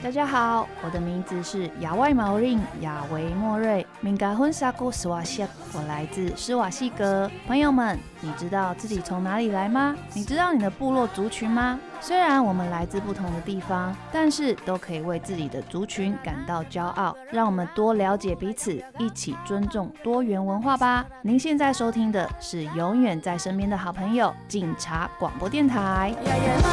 大家好，我的名字是亚外毛令亚维莫瑞，敏感婚沙古斯瓦西，我来自施瓦西格。朋友们，你知道自己从哪里来吗？你知道你的部落族群吗？虽然我们来自不同的地方，但是都可以为自己的族群感到骄傲。让我们多了解彼此，一起尊重多元文化吧。您现在收听的是永远在身边的好朋友警察广播电台。